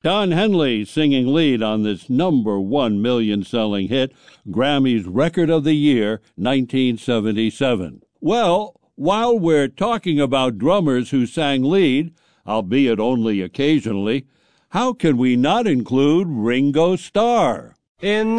Don Henley singing lead on this number 1 million-selling hit, Grammy's Record of the Year, 1977. Well, while we're talking about drummers who sang lead, albeit only occasionally, how can we not include Ringo Starr? In